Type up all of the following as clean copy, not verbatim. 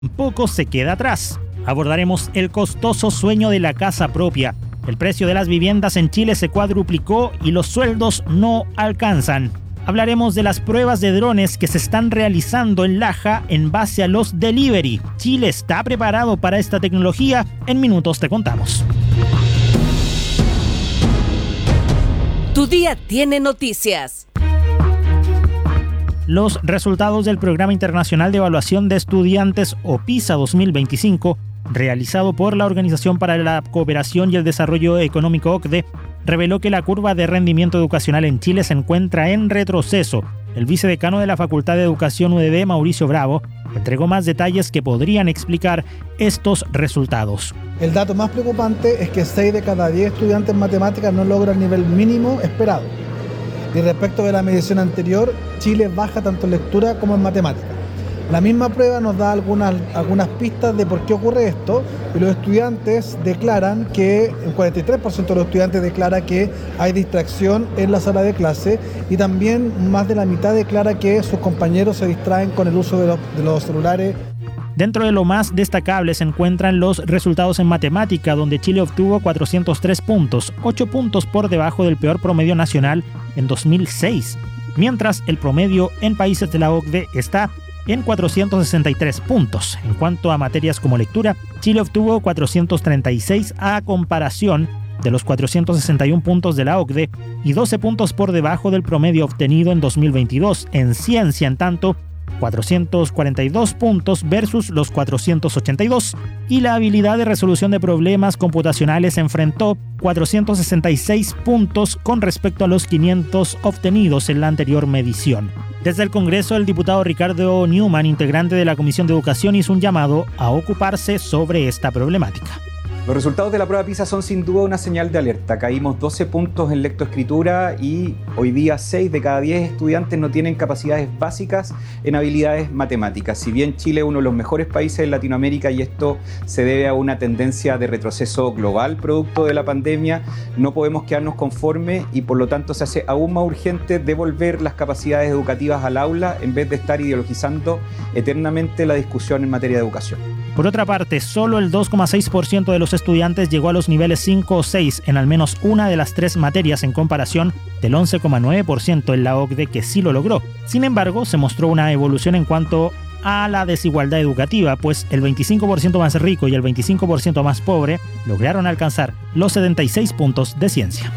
tampoco se queda atrás. Abordaremos el costoso sueño de la casa propia. El precio de las viviendas en Chile se cuadruplicó y los sueldos no alcanzan. Hablaremos de las pruebas de drones que se están realizando en Laja en base a los delivery. ¿Chile está preparado para esta tecnología? En minutos te contamos. Tu día tiene noticias. Los resultados del Programa Internacional de Evaluación de Estudiantes o PISA 2025, realizado por la Organización para la Cooperación y el Desarrollo Económico OCDE, reveló que la curva de rendimiento educacional en Chile se encuentra en retroceso. El vicedecano de la Facultad de Educación UDD, Mauricio Bravo, entregó más detalles que podrían explicar estos resultados. El dato más preocupante es que 6 de cada 10 estudiantes en matemáticas no logran el nivel mínimo esperado. Y respecto de la medición anterior, Chile baja tanto en lectura como en matemáticas. La misma prueba nos da algunas pistas de por qué ocurre esto, y los estudiantes declaran que, el 43% de los estudiantes declara que hay distracción en la sala de clase, y también más de la mitad declara que sus compañeros se distraen con el uso de los celulares. Dentro de lo más destacable se encuentran los resultados en matemática, donde Chile obtuvo 403 puntos, 8 puntos por debajo del peor promedio nacional en 2006, mientras el promedio en países de la OCDE está en 463 puntos. En cuanto a materias como lectura, Chile obtuvo 436 a comparación de los 461 puntos de la OCDE y 12 puntos por debajo del promedio obtenido en 2022. En ciencia, en tanto, 442 puntos versus los 482, y la habilidad de resolución de problemas computacionales enfrentó 466 puntos con respecto a los 500 obtenidos en la anterior medición. Desde el Congreso, el diputado Ricardo Newman, integrante de la Comisión de Educación, hizo un llamado a ocuparse sobre esta problemática. Los resultados de la prueba PISA son sin duda una señal de alerta. Caímos 12 puntos en lectoescritura y hoy día 6 de cada 10 estudiantes no tienen capacidades básicas en habilidades matemáticas. Si bien Chile es uno de los mejores países de Latinoamérica y esto se debe a una tendencia de retroceso global producto de la pandemia, no podemos quedarnos conformes y por lo tanto se hace aún más urgente devolver las capacidades educativas al aula en vez de estar ideologizando eternamente la discusión en materia de educación. Por otra parte, solo el 2,6% de los estudiantes llegó a los niveles 5 o 6 en al menos una de las 3 materias, en comparación del 11,9% en la OCDE, que sí lo logró. Sin embargo, se mostró una evolución en cuanto a la desigualdad educativa, pues el 25% más rico y el 25% más pobre lograron alcanzar los 76 puntos de ciencia.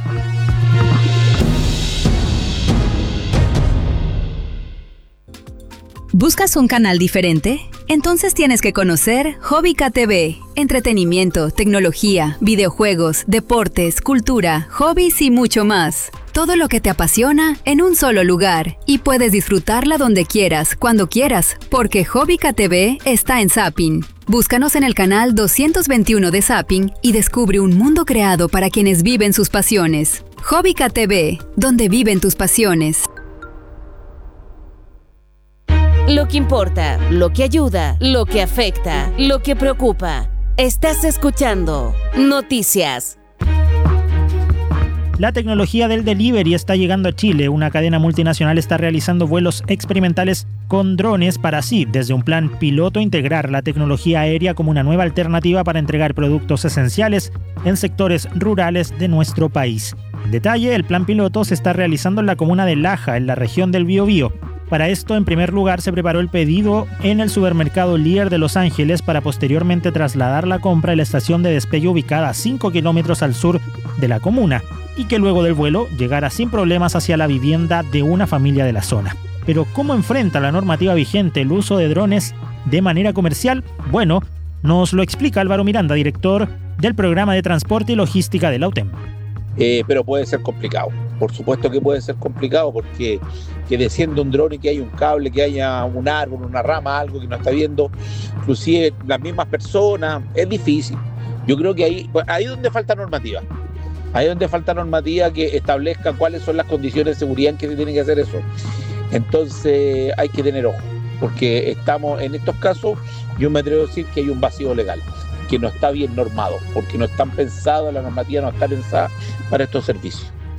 ¿Buscas un canal diferente? Entonces tienes que conocer Hobbica TV. Entretenimiento, tecnología, videojuegos, deportes, cultura, hobbies y mucho más. Todo lo que te apasiona en un solo lugar. Y puedes disfrutarla donde quieras, cuando quieras, porque Hobbica TV está en Zapping. Búscanos en el canal 221 de Zapping y descubre un mundo creado para quienes viven sus pasiones. Hobbica TV, donde viven tus pasiones. Lo que importa, lo que ayuda, lo que afecta, lo que preocupa. Estás escuchando Noticias. La tecnología del delivery está llegando a Chile. Una cadena multinacional está realizando vuelos experimentales con drones para así, desde un plan piloto, integrar la tecnología aérea como una nueva alternativa para entregar productos esenciales en sectores rurales de nuestro país. En detalle, el plan piloto se está realizando en la comuna de Laja, en la región del Biobío. Para esto, en primer lugar, se preparó el pedido en el supermercado Líder de Los Ángeles para posteriormente trasladar la compra a la estación de despegue ubicada a 5 kilómetros al sur de la comuna y que luego del vuelo llegara sin problemas hacia la vivienda de una familia de la zona. Pero ¿cómo enfrenta la normativa vigente el uso de drones de manera comercial? Bueno, nos lo explica Álvaro Miranda, director del programa de transporte y logística de la UTEM. Pero puede ser complicado. Por supuesto que puede ser complicado porque que descienda un dron y que haya un cable, que haya un árbol, una rama, algo que no está viendo, inclusive las mismas personas, es difícil. Yo creo que ahí es donde falta normativa. Ahí es donde falta normativa que establezca cuáles son las condiciones de seguridad en que se tiene que hacer eso. Entonces hay que tener ojo, porque estamos en estos casos, yo me atrevo a decir que hay un vacío legal, que no está bien normado, porque no están pensados, la normativa no está pensada para estos servicios.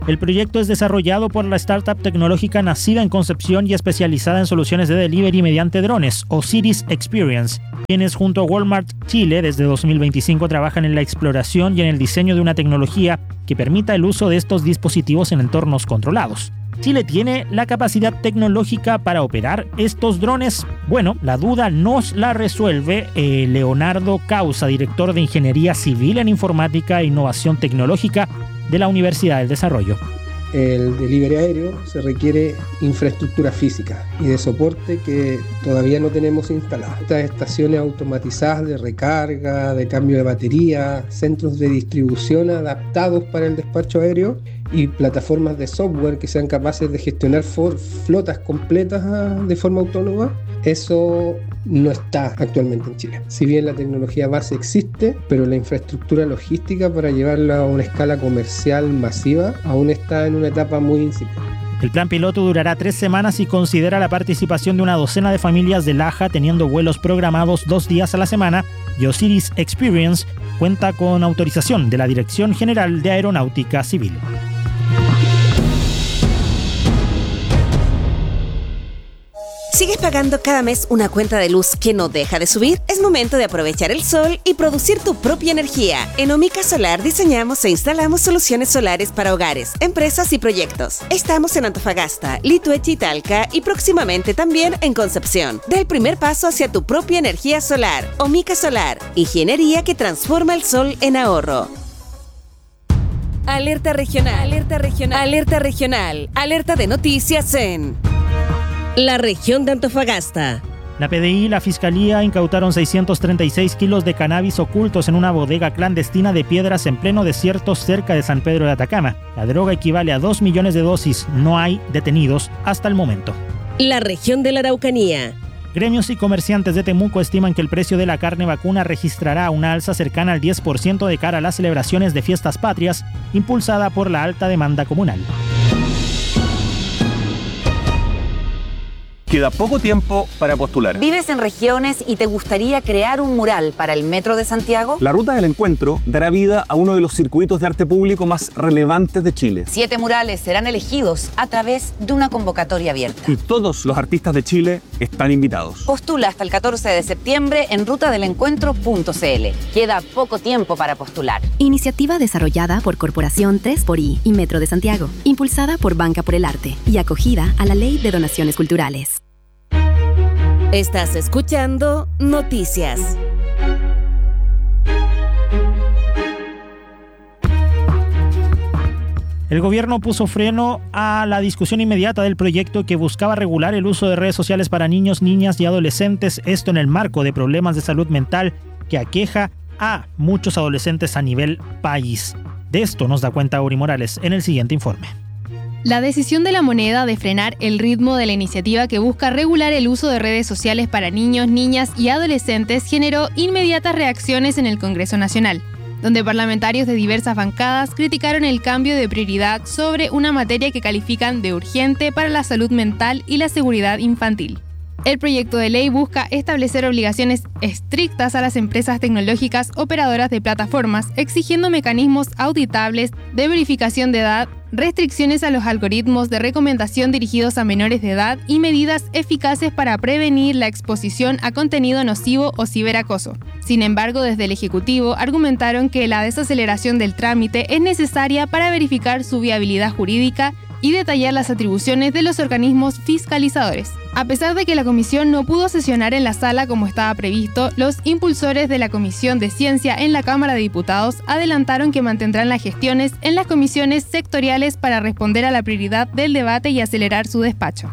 El proyecto es desarrollado por la startup tecnológica nacida en Concepción y especializada en soluciones de delivery mediante drones, Osiris Experience, quienes junto a Walmart Chile desde 2025 trabajan en la exploración y en el diseño de una tecnología que permita el uso de estos dispositivos en entornos controlados. ¿Chile tiene la capacidad tecnológica para operar estos drones? Bueno, la duda nos la resuelve Leonardo Causa, director de Ingeniería Civil en Informática e Innovación Tecnológica de la Universidad del Desarrollo. El delivery aéreo se requiere infraestructura física y de soporte que todavía no tenemos instalada. Estas estaciones automatizadas de recarga, de cambio de batería, centros de distribución adaptados para el despacho aéreo y plataformas de software que sean capaces de gestionar flotas completas de forma autónoma, eso no está actualmente en Chile. Si bien la tecnología base existe, pero la infraestructura logística para llevarla a una escala comercial masiva aún está en una etapa muy incipiente. El plan piloto durará 3 semanas y considera la participación de una docena de familias de Laja, teniendo vuelos programados 2 días a la semana, y Osiris Experience cuenta con autorización de la Dirección General de Aeronáutica Civil. ¿Sigues pagando cada mes una cuenta de luz que no deja de subir? Es momento de aprovechar el sol y producir tu propia energía. En Omica Solar diseñamos e instalamos soluciones solares para hogares, empresas y proyectos. Estamos en Antofagasta, Lituechi y Talca y próximamente también en Concepción. Da el primer paso hacia tu propia energía solar. Omica Solar, ingeniería que transforma el sol en ahorro. Alerta regional, alerta regional, alerta regional, alerta de noticias en la región de Antofagasta. La PDI y la Fiscalía incautaron 636 kilos de cannabis ocultos en una bodega clandestina de Piedras en pleno desierto cerca de San Pedro de Atacama. La droga equivale a 2 millones de dosis. No hay detenidos hasta el momento. La región de la Araucanía. Gremios y comerciantes de Temuco estiman que el precio de la carne vacuna registrará una alza cercana al 10% de cara a las celebraciones de fiestas patrias, impulsada por la alta demanda comunal. Queda poco tiempo para postular. ¿Vives en regiones y te gustaría crear un mural para el Metro de Santiago? La Ruta del Encuentro dará vida a uno de los circuitos de arte público más relevantes de Chile. 7 murales serán elegidos a través de una convocatoria abierta. Y todos los artistas de Chile están invitados. Postula hasta el 14 de septiembre en rutadelencuentro.cl. Queda poco tiempo para postular. Iniciativa desarrollada por Corporación 3xI y Metro de Santiago, impulsada por Banca por el Arte y acogida a la Ley de Donaciones Culturales. Estás escuchando Noticias. El gobierno puso freno a la discusión inmediata del proyecto que buscaba regular el uso de redes sociales para niños, niñas y adolescentes, esto en el marco de problemas de salud mental que aqueja a muchos adolescentes a nivel país. De esto nos da cuenta Uri Morales en el siguiente informe. La decisión de la moneda de frenar el ritmo de la iniciativa que busca regular el uso de redes sociales para niños, niñas y adolescentes generó inmediatas reacciones en el Congreso Nacional, donde parlamentarios de diversas bancadas criticaron el cambio de prioridad sobre una materia que califican de urgente para la salud mental y la seguridad infantil. El proyecto de ley busca establecer obligaciones estrictas a las empresas tecnológicas operadoras de plataformas, exigiendo mecanismos auditables de verificación de edad, restricciones a los algoritmos de recomendación dirigidos a menores de edad y medidas eficaces para prevenir la exposición a contenido nocivo o ciberacoso. Sin embargo, desde el Ejecutivo argumentaron que la desaceleración del trámite es necesaria para verificar su viabilidad jurídica y detallar las atribuciones de los organismos fiscalizadores. A pesar de que la comisión no pudo sesionar en la sala como estaba previsto, los impulsores de la Comisión de Ciencia en la Cámara de Diputados adelantaron que mantendrán las gestiones en las comisiones sectoriales para responder a la prioridad del debate y acelerar su despacho.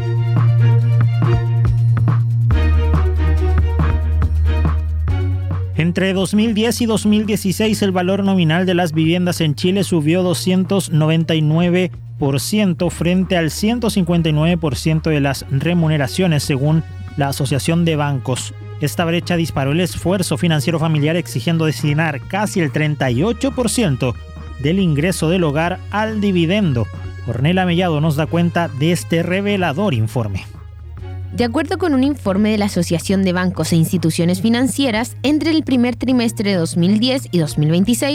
Entre 2010 y 2016, el valor nominal de las viviendas en Chile subió 299% frente al 159% de las remuneraciones, según la Asociación de Bancos. Esta brecha disparó el esfuerzo financiero familiar, exigiendo destinar casi el 38% del ingreso del hogar al dividendo. Ornella Mellado nos da cuenta de este revelador informe. De acuerdo con un informe de la Asociación de Bancos e Instituciones Financieras, entre el primer trimestre de 2010 y 2026,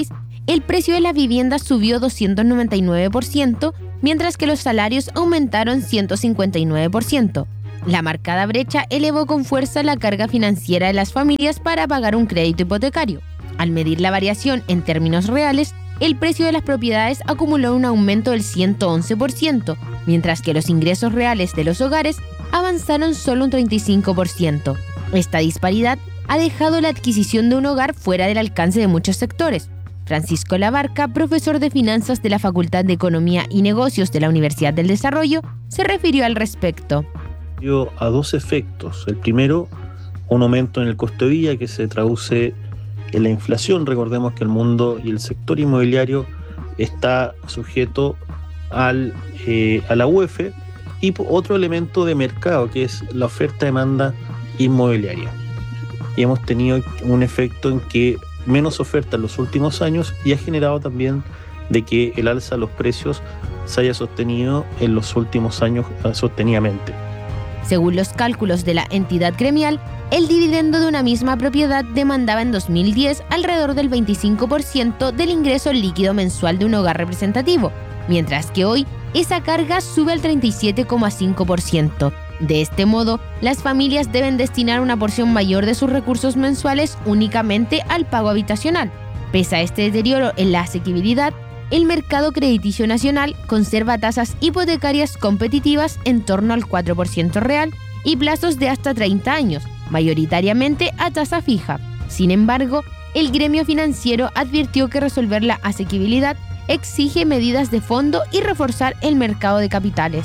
el precio de las viviendas subió 299%, mientras que los salarios aumentaron 159%. La marcada brecha elevó con fuerza la carga financiera de las familias para pagar un crédito hipotecario. Al medir la variación en términos reales, el precio de las propiedades acumuló un aumento del 111%, mientras que los ingresos reales de los hogares avanzaron solo un 35%. Esta disparidad ha dejado la adquisición de un hogar fuera del alcance de muchos sectores. Francisco Labarca, profesor de finanzas de la Facultad de Economía y Negocios de la Universidad del Desarrollo, se refirió al respecto. A dos efectos. El primero, un aumento en el costo de vida que se traduce en la inflación. Recordemos que el mundo y el sector inmobiliario está sujeto a la UEF, y otro elemento de mercado que es la oferta-demanda inmobiliaria. Y hemos tenido un efecto en que menos oferta en los últimos años y ha generado también de que el alza de los precios se haya sostenido en los últimos años sostenidamente. Según los cálculos de la entidad gremial, el dividendo de una misma propiedad demandaba en 2010 alrededor del 25% del ingreso líquido mensual de un hogar representativo, mientras que hoy esa carga sube al 37,5%. De este modo, las familias deben destinar una porción mayor de sus recursos mensuales únicamente al pago habitacional. Pese a este deterioro en la asequibilidad, el mercado crediticio nacional conserva tasas hipotecarias competitivas en torno al 4% real y plazos de hasta 30 años, mayoritariamente a tasa fija. Sin embargo, el gremio financiero advirtió que resolver la asequibilidad exige medidas de fondo y reforzar el mercado de capitales.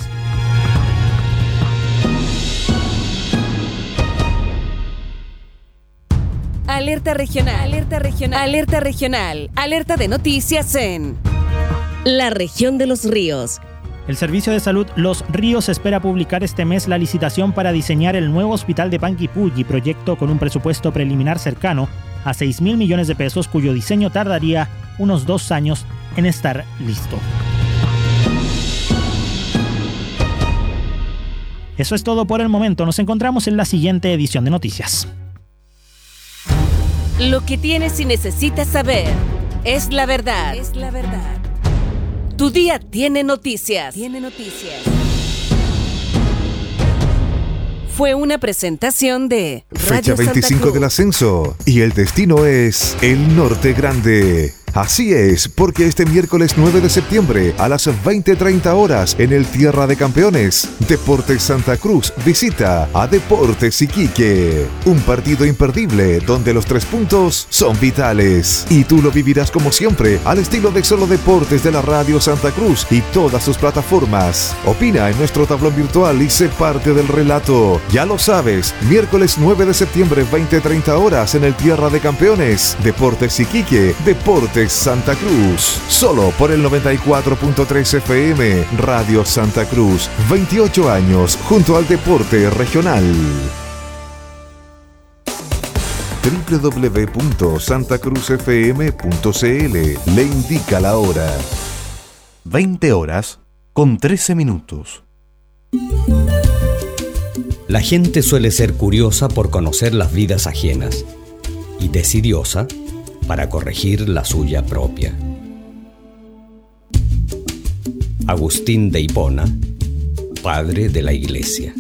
Alerta regional, alerta regional, alerta regional, alerta de noticias en la región de Los Ríos. El Servicio de Salud Los Ríos espera publicar este mes la licitación para diseñar el nuevo hospital de Panguipulli, proyecto con un presupuesto preliminar cercano a 6.000 millones de pesos, cuyo diseño tardaría unos 2 años en estar listo. Eso es todo por el momento. Nos encontramos en la siguiente edición de Noticias. Lo que tienes y necesitas saber es la verdad. Es la verdad. Tu día tiene noticias. Fue una presentación de Radio Fecha 25 del ascenso y el destino es el Norte Grande. Así es, porque este miércoles 9 de septiembre a las 20:30 horas en el Tierra de Campeones, Deportes Santa Cruz visita a Deportes Iquique. Un partido imperdible donde los 3 puntos son vitales. Y tú lo vivirás como siempre, al estilo de Solo Deportes de la Radio Santa Cruz y todas sus plataformas. Opina en nuestro tablón virtual y sé parte del relato. Ya lo sabes, miércoles 9 de septiembre 20:30 horas en el Tierra de Campeones, Deportes Iquique, Deportes Santa Cruz, solo por el 94.3 FM, Radio Santa Cruz, 28 años junto al deporte regional. www.santacruzfm.cl le indica la hora. 20:13. La gente suele ser curiosa por conocer las vidas ajenas y decidiosa para corregir la suya propia. Agustín de Hipona, padre de la Iglesia.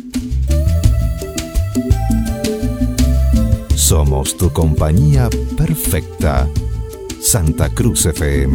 Somos tu compañía perfecta. Santa Cruz FM.